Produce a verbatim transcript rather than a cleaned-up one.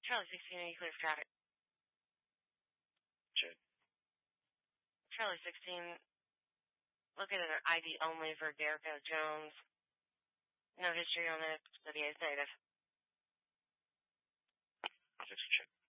Charlie sixteen, you clear for traffic. Check. Charlie sixteen, located an I D only for Derrico Jones. No history on it, but he is native. Just check.